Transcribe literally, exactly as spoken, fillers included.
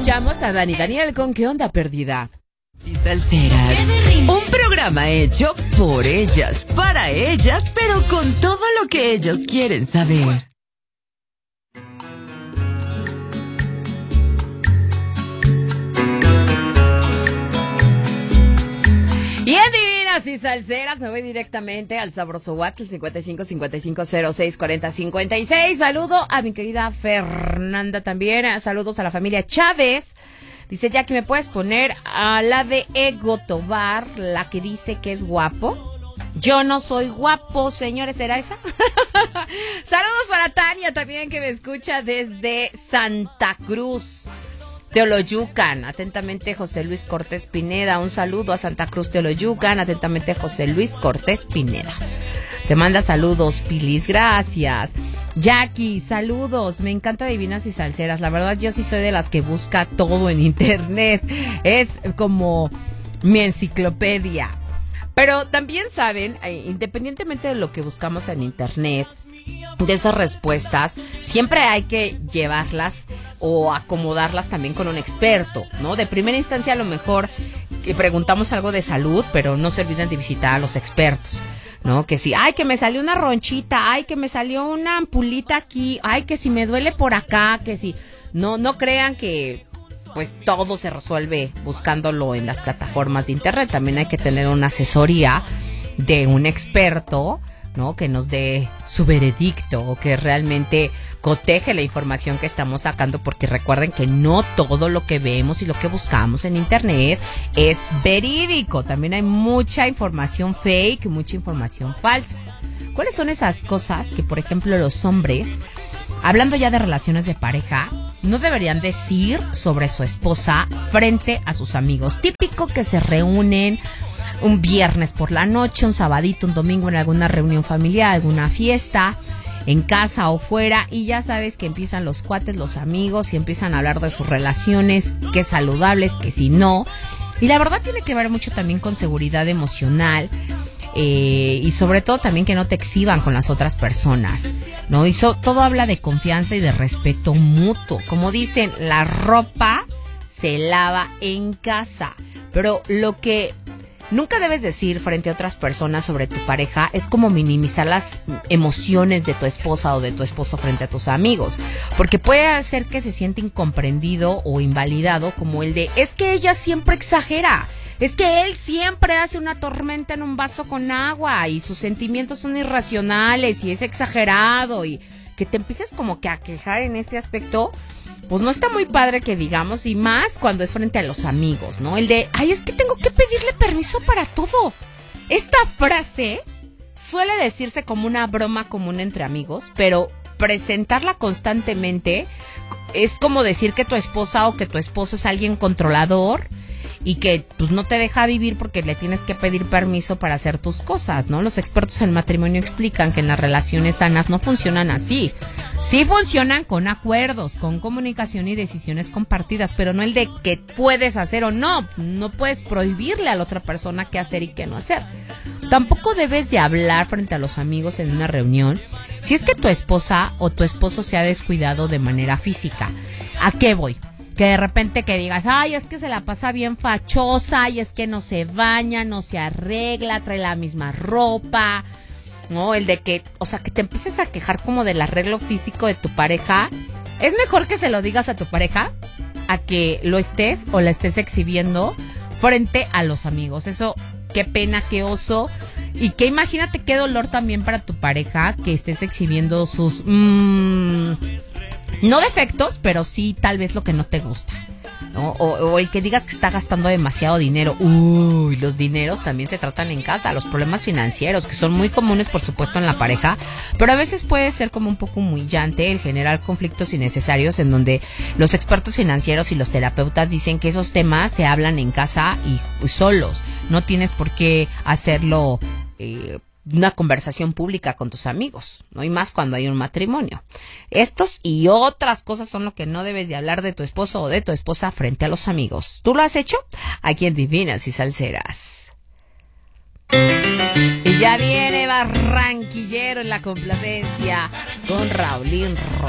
escuchamos a Dani Daniel con ¿Qué onda perdida? Y Salseras, un programa hecho por ellas, para ellas, pero con todo lo que ellos quieren saber. Y en Divinas y Salseras me voy directamente al sabroso WhatsApp, el cincuenta y cinco, cincuenta y cinco, cero seis, cuarenta, cincuenta y seis. Saludo a mi querida Fernanda también. Saludos a la familia Chávez. Dice Jackie, ¿me puedes poner a la de Ego Tobar, la que dice que es guapo? Yo no soy guapo, señores, ¿será esa? Saludos para Tania también, que me escucha desde Santa Cruz, Teoloyucan. Atentamente, José Luis Cortés Pineda. Un saludo a Santa Cruz, Teoloyucan. Atentamente, José Luis Cortés Pineda. Te manda saludos, Pilis, gracias. Jackie, saludos. Me encanta Divinas y Salseras. La verdad, yo sí soy de las que busca todo en internet. Es como mi enciclopedia. Pero también saben, independientemente de lo que buscamos en internet, de esas respuestas, siempre hay que llevarlas o acomodarlas también con un experto, ¿no? De primera instancia, a lo mejor que preguntamos algo de salud, pero no se olviden de visitar a los expertos, ¿no? Que si, ay, que me salió una ronchita, ay, que me salió una ampulita aquí, ay, que si me duele por acá, que si, no, no crean que pues todo se resuelve buscándolo en las plataformas de internet. También hay que tener una asesoría de un experto, ¿no? Que nos dé su veredicto o que realmente coteje la información que estamos sacando, porque recuerden que no todo lo que vemos y lo que buscamos en internet es verídico. También hay mucha información fake, mucha información falsa. ¿Cuáles son esas cosas que, por ejemplo, los hombres, hablando ya de relaciones de pareja, no deberían decir sobre su esposa frente a sus amigos? Típico que se reúnen un viernes por la noche, un sabadito, un domingo en alguna reunión familiar, alguna fiesta, en casa o fuera, y ya sabes que empiezan los cuates, los amigos, y empiezan a hablar de sus relaciones, que saludables, que si no. Y la verdad tiene que ver mucho también con seguridad emocional. Eh, y sobre todo también que no te exhiban con las otras personas, ¿no? Y so, todo habla de confianza y de respeto mutuo. Como dicen, la ropa se lava en casa. Pero lo que nunca debes decir frente a otras personas sobre tu pareja es como minimizar las emociones de tu esposa o de tu esposo frente a tus amigos, porque puede hacer que se sienta incomprendido o invalidado, como el de, es que ella siempre exagera, es que él siempre hace una tormenta en un vaso con agua y sus sentimientos son irracionales y es exagerado, y que te empieces como que a quejar en ese aspecto. Pues no está muy padre que digamos, y más cuando es frente a los amigos, ¿no? El de, ay, es que tengo que pedirle permiso para todo. Esta frase suele decirse como una broma común entre amigos, pero presentarla constantemente es como decir que tu esposa o que tu esposo es alguien controlador y que pues no te deja vivir porque le tienes que pedir permiso para hacer tus cosas, ¿no? Los expertos en matrimonio explican que en las relaciones sanas no funcionan así. Sí funcionan con acuerdos, con comunicación y decisiones compartidas, pero no el de qué puedes hacer o no. No puedes prohibirle a la otra persona qué hacer y qué no hacer. Tampoco debes de hablar frente a los amigos en una reunión si es que tu esposa o tu esposo se ha descuidado de manera física. ¿A qué voy? Que de repente que digas, ay, es que se la pasa bien fachosa, y es que no se baña, no se arregla, trae la misma ropa, ¿no? El de que, o sea, que te empieces a quejar como del arreglo físico de tu pareja. Es mejor que se lo digas a tu pareja a que lo estés o la estés exhibiendo frente a los amigos. Eso, qué pena, qué oso. Y que imagínate qué dolor también para tu pareja que estés exhibiendo sus... Mmm, no defectos, pero sí tal vez lo que no te gusta, ¿no? O, o el que digas que está gastando demasiado dinero. Uy, los dineros también se tratan en casa. Los problemas financieros, que son muy comunes, por supuesto, en la pareja, pero a veces puede ser como un poco humillante el generar conflictos innecesarios, en donde los expertos financieros y los terapeutas dicen que esos temas se hablan en casa y, y solos. No tienes por qué hacerlo eh, una conversación pública con tus amigos, ¿no? Y más cuando hay un matrimonio. Estos y otras cosas son lo que no debes de hablar de tu esposo o de tu esposa frente a los amigos. ¿Tú lo has hecho? Aquí en Divinas y Salseras. Y ya viene Barranquillero en la complacencia con Raulín Ro